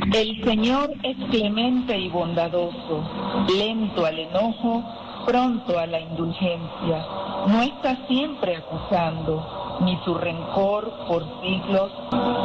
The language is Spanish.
El Señor es clemente y bondadoso, lento al enojo, pronto a la indulgencia. No está siempre acusando, ni su rencor por siglos